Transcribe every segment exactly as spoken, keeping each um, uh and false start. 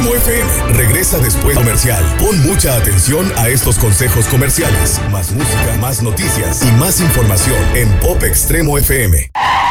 Extremo F M regresa después comercial. Pon mucha atención a estos consejos comerciales. Más música, más noticias y más información en Pop Extremo F M.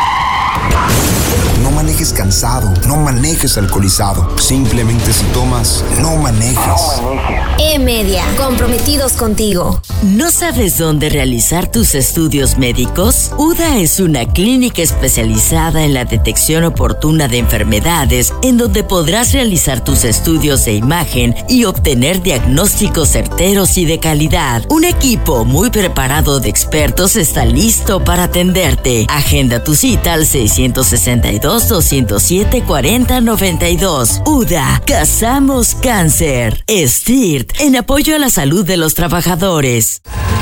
No manejes cansado, no manejes alcoholizado. Simplemente si tomas, no manejes. No manejes. E-Media, comprometidos contigo. ¿No sabes dónde realizar tus estudios médicos? U D A es una clínica especializada en la detección oportuna de enfermedades, en donde podrás realizar tus estudios de imagen y obtener diagnósticos certeros y de calidad. Un equipo muy preparado de expertos está listo para atenderte. Agenda tu cita al seiscientos sesenta y dos, doscientos siete, cuarenta, noventa y dos. U D A, Cazamos Cáncer. S T I R T, en apoyo a la salud de los trabajadores.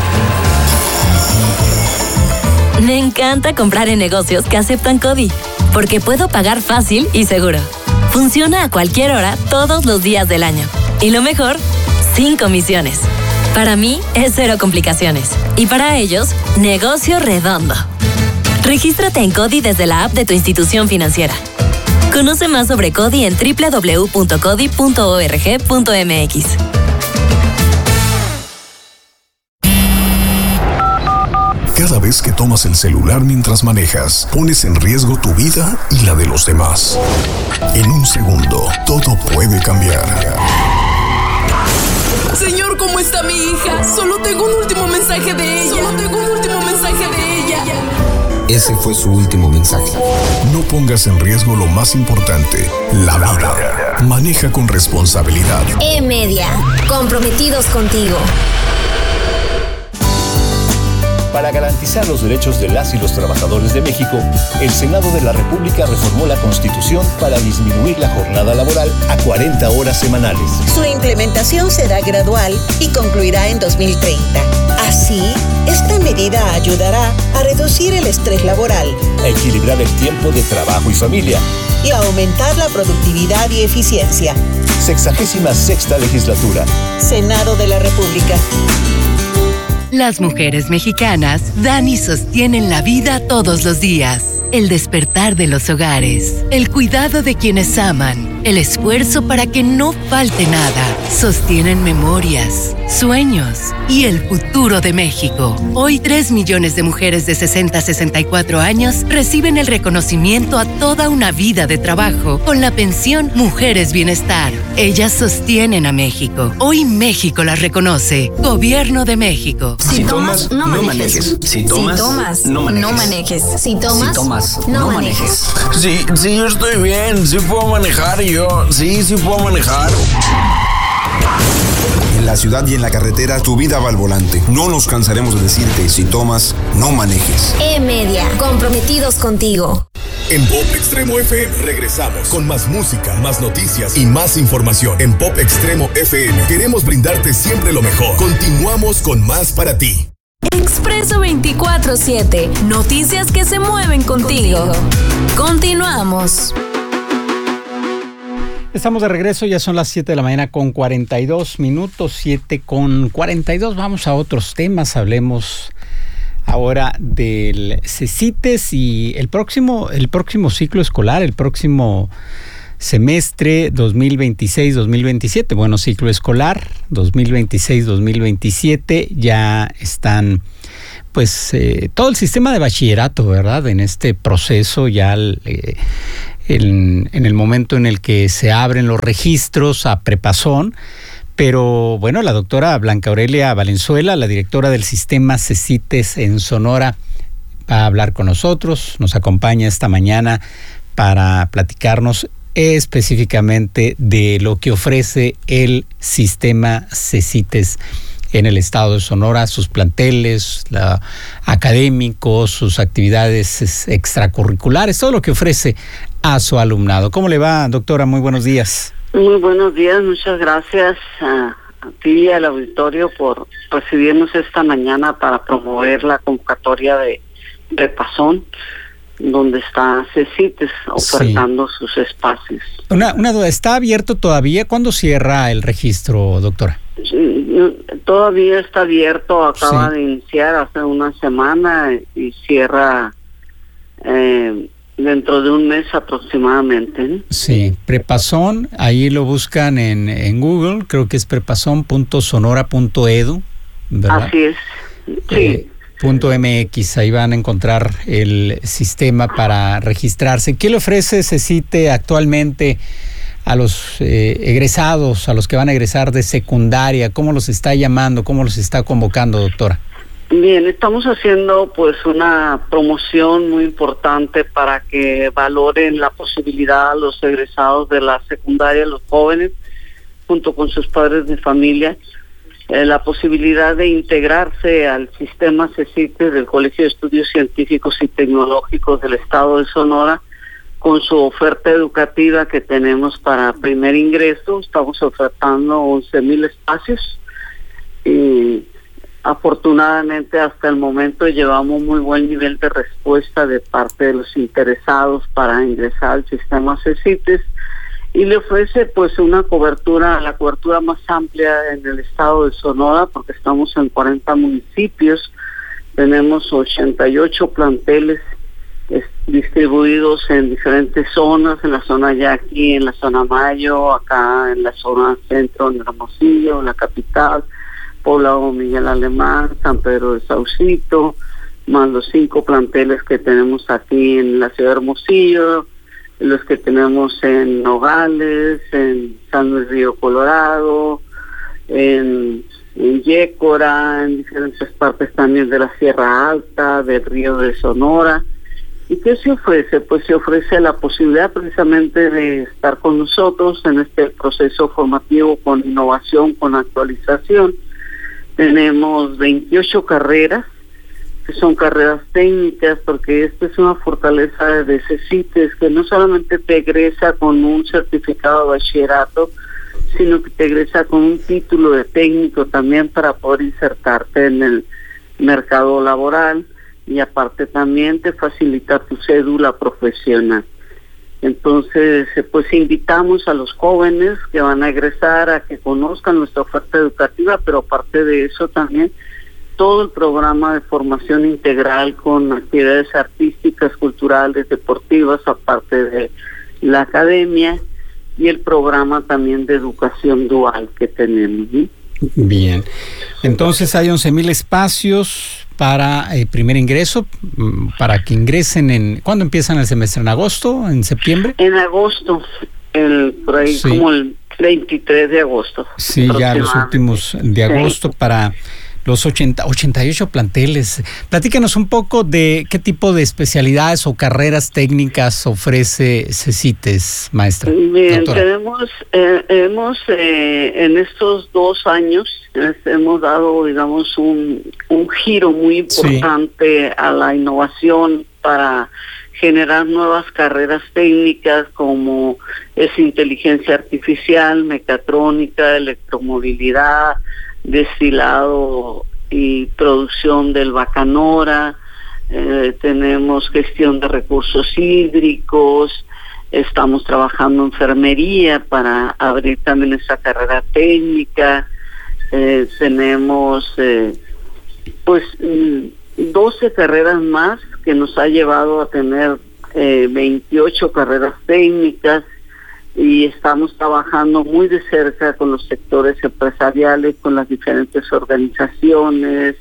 Me encanta comprar en negocios que aceptan CODI, porque puedo pagar fácil y seguro. Funciona a cualquier hora, todos los días del año. Y lo mejor, sin comisiones. Para mí, es cero complicaciones. Y para ellos, negocio redondo. Regístrate en CODI desde la app de tu institución financiera. Conoce más sobre CODI en doble u doble u doble u punto codi punto org punto m x. Cada vez que tomas el celular mientras manejas, pones en riesgo tu vida y la de los demás. En un segundo, todo puede cambiar. Señor, ¿cómo está mi hija? Solo tengo un último mensaje de ella. Solo tengo un último mensaje de ella. Ese fue su último mensaje. No pongas en riesgo lo más importante, la vida. Maneja con responsabilidad. E-Media, comprometidos contigo. Para garantizar los derechos de las y los trabajadores de México, el Senado de la República reformó la Constitución para disminuir la jornada laboral a cuarenta horas semanales. Su implementación será gradual y concluirá en dos mil treinta. Así, esta medida ayudará a reducir el estrés laboral, a equilibrar el tiempo de trabajo y familia y a aumentar la productividad y eficiencia. Sexagésima sexta legislatura. Senado de la República. Las mujeres mexicanas dan y sostienen la vida todos los días. El despertar de los hogares, el cuidado de quienes aman, el esfuerzo para que no falte nada. Sostienen memorias, sueños y el futuro de México. Hoy, tres millones de mujeres de sesenta a sesenta y cuatro años reciben el reconocimiento a toda una vida de trabajo con la pensión Mujeres Bienestar. Ellas sostienen a México. Hoy México las reconoce. Gobierno de México. Si, si tomas, tomas, no manejes. Si tomas, si tomas no manejes. No manejes. Si tomas, si tomas no, no manejes. manejes. Sí, sí, yo estoy bien. Sí puedo manejar yo. Sí, sí puedo manejar. En la ciudad y en la carretera, tu vida va al volante. No nos cansaremos de decirte, si tomas, no manejes. E-Media, comprometidos contigo. En Pop Extremo F M regresamos con más música, más noticias y más información. En Pop Extremo F M queremos brindarte siempre lo mejor. Continuamos con más para ti. Expreso veinticuatro siete. Noticias que se mueven contigo. contigo. Continuamos. Estamos de regreso, ya son las siete de la mañana con cuarenta y dos minutos, siete con cuarenta y dos. Vamos a otros temas, hablemos ahora del CECITES y el próximo, el próximo ciclo escolar, el próximo semestre dos mil veintiséis dos mil veintisiete. Bueno, ciclo escolar dos mil veintiséis dos mil veintisiete ya están, pues, eh, todo el sistema de bachillerato, ¿verdad? En este proceso ya eh, en, en el momento en el que se abren los registros a Prepasón. Pero bueno, la doctora Blanca Aurelia Valenzuela, la directora del sistema CECITES en Sonora, va a hablar con nosotros, nos acompaña esta mañana para platicarnos específicamente de lo que ofrece el sistema CECITES en el estado de Sonora, sus planteles, la, académicos, sus actividades extracurriculares, todo lo que ofrece a su alumnado. ¿Cómo le va, doctora? Muy buenos días. Muy buenos días, muchas gracias a, a ti y al auditorio por recibirnos esta mañana para promover la convocatoria de Prepasón, donde está CECITES ofertando sí. sus espacios. Una, una duda, ¿está abierto todavía? ¿Cuándo cierra el registro, doctora? Todavía está abierto, acaba sí. de iniciar hace una semana y cierra eh, dentro de un mes aproximadamente, ¿no? Sí, Prepazón, ahí lo buscan en, en Google, creo que es prepazón punto sonora punto edu, ¿verdad? Así es, sí. Eh, punto .mx, ahí van a encontrar el sistema para registrarse. ¿Qué le ofrece CECITE actualmente a los eh, egresados, a los que van a egresar de secundaria? ¿Cómo los está llamando? ¿Cómo los está convocando, doctora? Bien, estamos haciendo pues una promoción muy importante para que valoren la posibilidad a los egresados de la secundaria, los jóvenes, junto con sus padres de familia, eh, la posibilidad de integrarse al sistema CECITE del Colegio de Estudios Científicos y Tecnológicos del Estado de Sonora, con su oferta educativa que tenemos para primer ingreso. Estamos ofertando once mil espacios y afortunadamente hasta el momento llevamos muy buen nivel de respuesta de parte de los interesados para ingresar al sistema CECITES, y le ofrece pues una cobertura, la cobertura más amplia en el estado de Sonora, porque estamos en cuarenta municipios, tenemos ochenta y ocho planteles es, distribuidos en diferentes zonas, en la zona Yaqui, en la zona Mayo, acá en la zona centro, en Hermosillo, la capital, Poblado Miguel Alemán, San Pedro de Saucito, más los cinco planteles que tenemos aquí en la ciudad de Hermosillo, los que tenemos en Nogales, en San Luis Río Colorado, en, en Yécora, en diferentes partes también de la Sierra Alta, del Río de Sonora. ¿Y qué se ofrece? Pues se ofrece la posibilidad precisamente de estar con nosotros en este proceso formativo con innovación, con actualización. Tenemos veintiocho carreras, que son carreras técnicas, porque esta es una fortaleza de CECITES, que no solamente te egresa con un certificado de bachillerato, sino que te egresa con un título de técnico también para poder insertarte en el mercado laboral, y aparte también te facilita tu cédula profesional. Entonces, pues invitamos a los jóvenes que van a egresar a que conozcan nuestra oferta educativa, pero aparte de eso también todo el programa de formación integral con actividades artísticas, culturales, deportivas, aparte de la academia, y el programa también de educación dual que tenemos, ¿sí? Bien, entonces hay once mil espacios para eh, primer ingreso, para que ingresen en... ¿Cuándo empiezan el semestre? ¿En agosto? ¿En septiembre? En agosto, el, por ahí sí. Como el veintitrés de agosto. Sí, ya los últimos de agosto, sí. Para los ochenta, ochenta y ocho planteles. Platícanos un poco de qué tipo de especialidades o carreras técnicas ofrece CECITES, maestra. Bien, doctora. tenemos, eh, hemos eh, en estos dos años eh, hemos dado, digamos, un, un giro muy importante sí. a la innovación para generar nuevas carreras técnicas como es inteligencia artificial, mecatrónica, electromovilidad, destilado y producción del bacanora, eh, tenemos gestión de recursos hídricos, estamos trabajando en enfermería para abrir también esa carrera técnica, eh, tenemos eh, pues doce carreras más que nos ha llevado a tener eh, veintiocho carreras técnicas, y estamos trabajando muy de cerca con los sectores empresariales, con las diferentes organizaciones,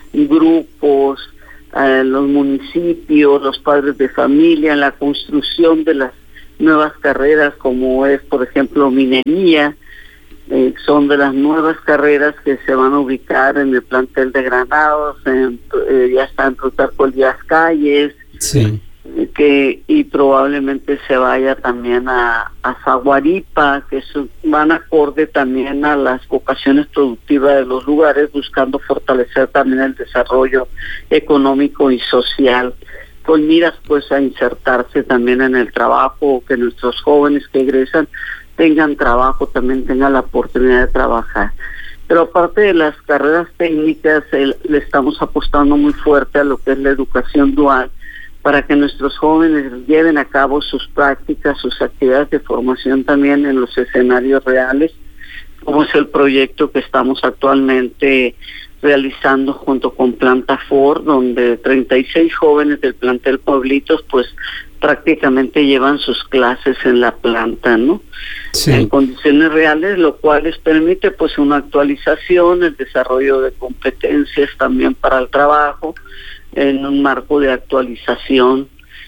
grupos, eh, los municipios, los padres de familia, en la construcción de las nuevas carreras, como es, por ejemplo, minería. Eh, son de las nuevas carreras que se van a ubicar en el plantel de Granados, en, eh, ya está en Plutarco Elías Calles. Sí. Que y probablemente se vaya también a, a Zaguaripa, que son, van acorde también a las vocaciones productivas de los lugares, buscando fortalecer también el desarrollo económico y social, con miras pues a insertarse también en el trabajo, que nuestros jóvenes que egresan tengan trabajo, también tengan la oportunidad de trabajar. Pero aparte de las carreras técnicas, el, le estamos apostando muy fuerte a lo que es la educación dual, para que nuestros jóvenes lleven a cabo sus prácticas, sus actividades de formación también en los escenarios reales, como es el proyecto que estamos actualmente realizando junto con Planta Ford, donde treinta y seis jóvenes del plantel Pueblitos pues prácticamente llevan sus clases en la planta, ¿no? Sí. En condiciones reales, lo cual les permite pues una actualización, el desarrollo de competencias también para el trabajo, en un marco de actualización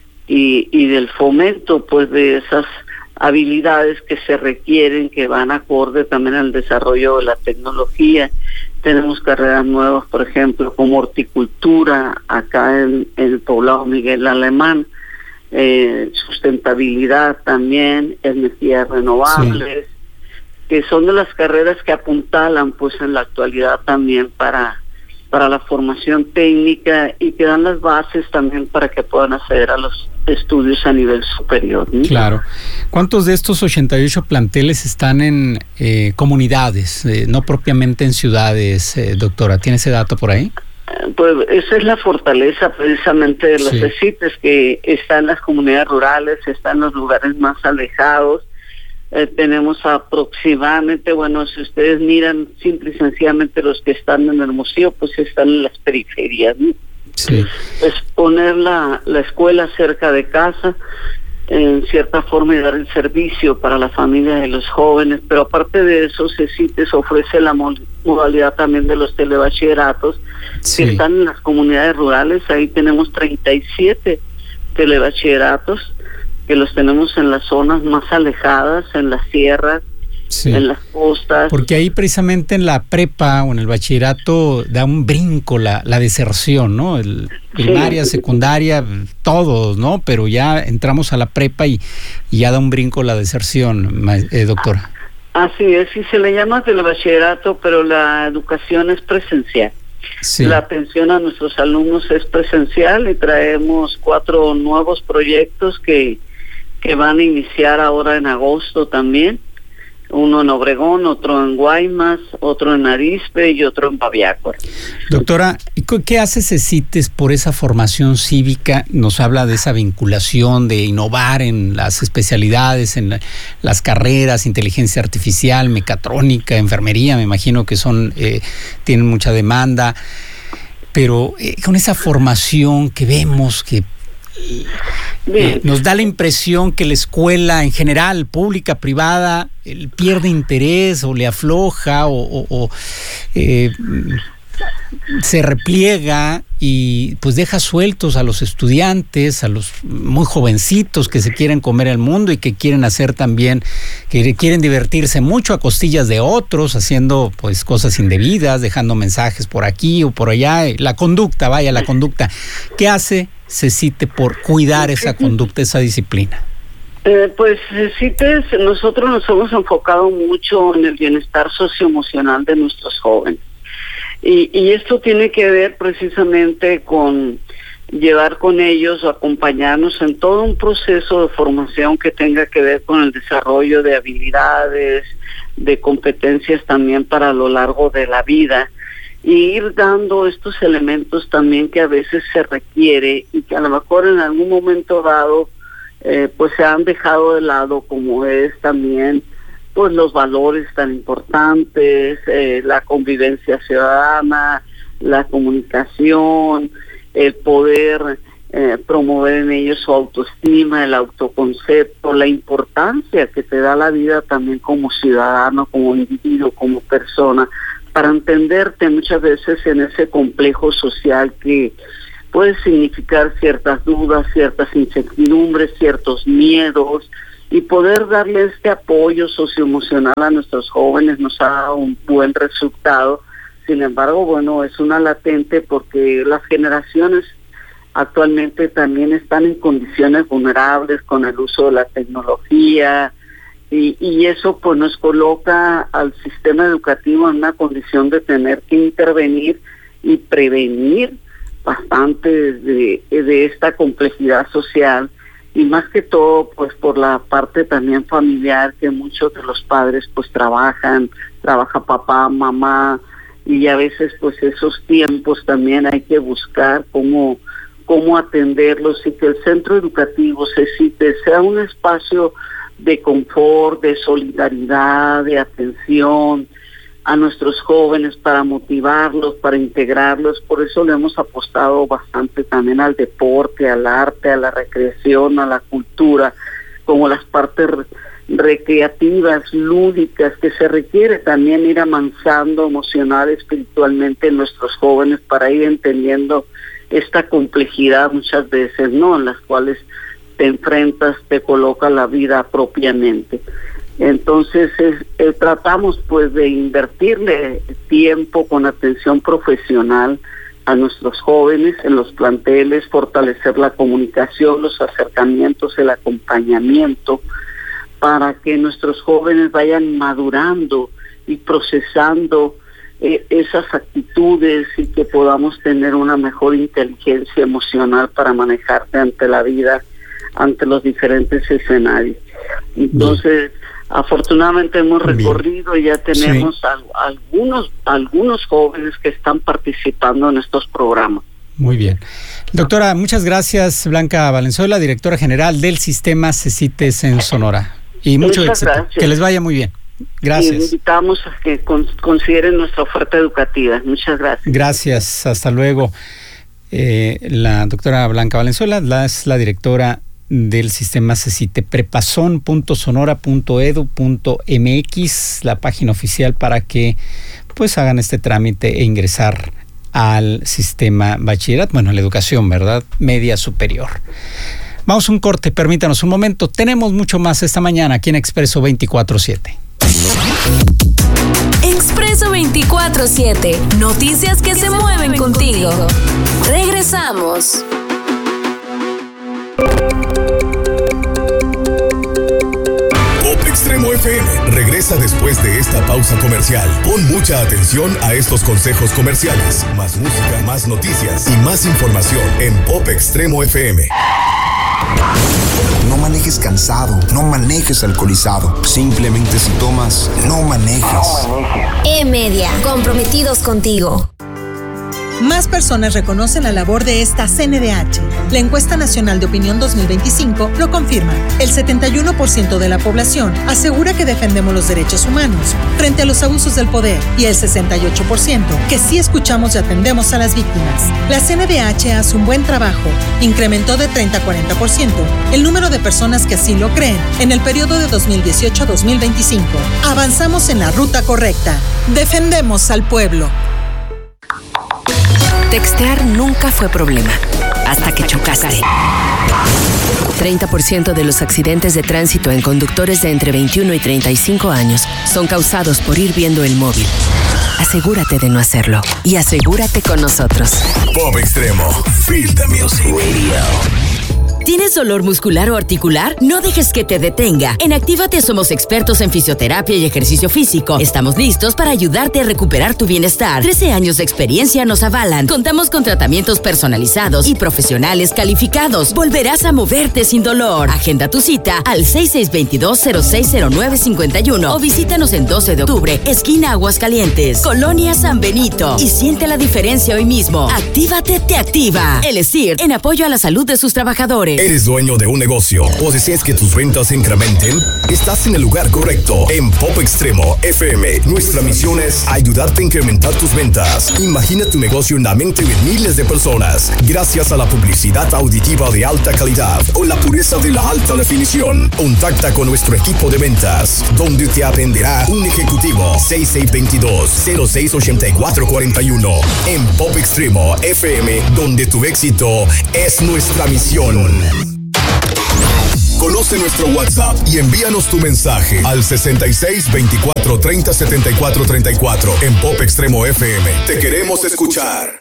y, y del fomento pues de esas habilidades que se requieren, que van acorde también al desarrollo de la tecnología. Tenemos carreras nuevas, por ejemplo, como horticultura, acá en, en el poblado Miguel Alemán, eh, sustentabilidad también, energías renovables, sí, que son de las carreras que apuntalan pues en la actualidad también para, para la formación técnica y que dan las bases también para que puedan acceder a los estudios a nivel superior, ¿no? Claro. ¿Cuántos de estos ochenta y ocho planteles están en eh, comunidades, eh, no propiamente en ciudades, eh, doctora? ¿Tiene ese dato por ahí? Pues esa es la fortaleza precisamente de los sí. CECITES, que están en las comunidades rurales, están en los lugares más alejados. Eh, tenemos aproximadamente, bueno, si ustedes miran simple y sencillamente los que están en Hermosillo, pues están en las periferias, ¿no? Sí. Es poner la, la escuela cerca de casa, en cierta forma, y dar el servicio para la familia de los jóvenes, pero aparte de eso, CECITES ofrece la modalidad también de los telebachilleratos, sí, que están en las comunidades rurales. Ahí tenemos treinta y siete telebachilleratos, que los tenemos en las zonas más alejadas, en las sierras, sí, en las costas. Porque ahí precisamente en la prepa o en el bachillerato da un brinco la, la deserción, ¿no? El, primaria, sí, secundaria, todos, ¿no? Pero ya entramos a la prepa y, y ya da un brinco la deserción, eh, doctora. Así es, sí se le llama telebachillerato, pero la educación es presencial. Sí. La atención a nuestros alumnos es presencial y traemos cuatro nuevos proyectos que, que van a iniciar ahora en agosto también. Uno en Obregón, otro en Guaymas, otro en Arizpe y otro en Baviácora. Doctora, ¿qué hace CECITES por esa formación cívica? Nos habla de esa vinculación, de innovar en las especialidades, en la, las carreras, inteligencia artificial, mecatrónica, enfermería, me imagino que son eh, tienen mucha demanda, pero eh, con esa formación que vemos que Eh, nos da la impresión que la escuela en general, pública, privada, eh, pierde interés o le afloja o, o, o eh, se repliega y pues deja sueltos a los estudiantes, a los muy jovencitos que se quieren comer el mundo y que quieren hacer también, que quieren divertirse mucho a costillas de otros, haciendo pues cosas indebidas, dejando mensajes por aquí o por allá. La conducta, vaya, la conducta. ¿Qué hace CECITES por cuidar esa conducta, esa disciplina? Eh, pues CECITES, nosotros nos hemos enfocado mucho en el bienestar socioemocional de nuestros jóvenes. Y, y esto tiene que ver precisamente con llevar con ellos o acompañarnos en todo un proceso de formación que tenga que ver con el desarrollo de habilidades, de competencias también para lo largo de la vida, y ir dando estos elementos también que a veces se requiere y que a lo mejor en algún momento dado eh, pues se han dejado de lado, como es también pues los valores tan importantes, eh, la convivencia ciudadana, la comunicación, el poder eh, promover en ellos su autoestima, el autoconcepto, la importancia que te da la vida también como ciudadano, como individuo, como persona, para entenderte muchas veces en ese complejo social que puede significar ciertas dudas, ciertas incertidumbres, ciertos miedos, y poder darle este apoyo socioemocional a nuestros jóvenes nos ha dado un buen resultado. Sin embargo, bueno, es una latente porque las generaciones actualmente también están en condiciones vulnerables con el uso de la tecnología, y, y eso pues nos coloca al sistema educativo en una condición de tener que intervenir y prevenir bastante de, de esta complejidad social, y más que todo pues por la parte también familiar, que muchos de los padres pues trabajan, trabaja papá, mamá, y a veces pues esos tiempos también hay que buscar cómo, cómo atenderlos, y que el centro educativo CECITES sea un espacio de confort, de solidaridad, de atención, a nuestros jóvenes, para motivarlos, para integrarlos. Por eso le hemos apostado bastante también al deporte, al arte, a la recreación, a la cultura, como las partes recreativas, lúdicas, que se requiere también ir amansando emocional, espiritualmente en nuestros jóvenes para ir entendiendo esta complejidad muchas veces, ¿no?, en las cuales te enfrentas, te coloca la vida propiamente. Entonces es, eh, tratamos pues de invertirle tiempo con atención profesional a nuestros jóvenes en los planteles, fortalecer la comunicación, los acercamientos, el acompañamiento, para que nuestros jóvenes vayan madurando y procesando eh, esas actitudes y que podamos tener una mejor inteligencia emocional para manejarte ante la vida, ante los diferentes escenarios. Entonces, bien, afortunadamente hemos recorrido y ya tenemos sí. a, algunos algunos jóvenes que están participando en estos programas. Muy bien. Doctora, muchas gracias. Blanca Valenzuela, directora general del Sistema CECITES en Sonora. Y mucho Muchas éxito. Gracias. Que les vaya muy bien. Gracias. Y invitamos a que con, consideren nuestra oferta educativa. Muchas gracias. Gracias. Hasta luego. Eh, la doctora Blanca Valenzuela la, es la directora del sistema CECITE, prepazón punto sonora punto edu punto m x, la página oficial para que pues hagan este trámite e ingresar al sistema bachillerato, bueno, a la educación, ¿verdad?, media superior. Vamos a un corte, permítanos un momento. Tenemos mucho más esta mañana aquí en Expreso veinticuatro siete. Expreso veinticuatro siete. Noticias que se mueven contigo. Regresamos. Pop Extremo F M regresa después de esta pausa comercial. Pon mucha atención a estos consejos comerciales. Más música, más noticias y más información en Pop Extremo F M. No manejes cansado, no manejes alcoholizado. Simplemente si tomas, no manejes. No manejes. E-Media, comprometidos contigo. Más personas reconocen la labor de esta C N D H. La encuesta nacional de opinión dos mil veinticinco lo confirma. El setenta y uno por ciento de la población asegura que defendemos los derechos humanos frente a los abusos del poder y el sesenta y ocho por ciento que sí escuchamos y atendemos a las víctimas. La C N D H hace un buen trabajo. Incrementó de treinta a cuarenta por ciento el número de personas que así lo creen en el periodo de dos mil dieciocho a dos mil veinticinco. Avanzamos en la ruta correcta. Defendemos al pueblo. Textear nunca fue problema, hasta que chocaste. treinta por ciento de los accidentes de tránsito en conductores de entre veintiuno y treinta y cinco años son causados por ir viendo el móvil. Asegúrate de no hacerlo y asegúrate con nosotros. Pop Extremo, Feel the Music Radio. ¿Tienes dolor muscular o articular? No dejes que te detenga. En Actívate somos expertos en fisioterapia y ejercicio físico. Estamos listos para ayudarte a recuperar tu bienestar. trece años de experiencia nos avalan. Contamos con tratamientos personalizados y profesionales calificados. Volverás a moverte sin dolor. Agenda tu cita al seis seis dos dos, cero seis cero nueve cinco uno o visítanos en doce de octubre, esquina Aguascalientes, Colonia San Benito. Y siente la diferencia hoy mismo. Actívate te activa. El E S I R en apoyo a la salud de sus trabajadores. ¿Eres dueño de un negocio o deseas que tus ventas se incrementen? Estás en el lugar correcto. En Pop Extremo F M, nuestra misión es ayudarte a incrementar tus ventas. Imagina tu negocio en la mente de miles de personas gracias a la publicidad auditiva de alta calidad o la pureza de la alta definición. Contacta con nuestro equipo de ventas, donde te atenderá un ejecutivo. seis seis dos dos, cero seis ocho cuatro cuatro uno. En Pop Extremo F M, donde tu éxito es nuestra misión. Conoce nuestro WhatsApp y envíanos tu mensaje al sesenta y seis, veinticuatro, treinta, setenta y cuatro, treinta y cuatro en Pop Extremo F M. Te queremos escuchar.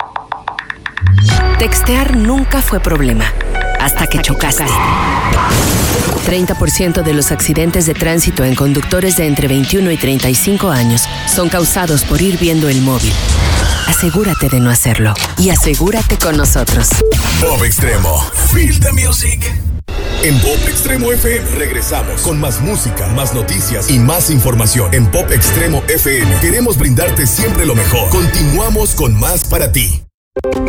Textear nunca fue problema, hasta que chocaste. treinta por ciento de los accidentes de tránsito en conductores de entre veintiuno y treinta y cinco años son causados por ir viendo el móvil. Asegúrate de no hacerlo y asegúrate con nosotros. Pop Extremo, Feel the Music. En Pop Extremo F M regresamos con más música, más noticias y más información. En Pop Extremo F M queremos brindarte siempre lo mejor. Continuamos con más para ti.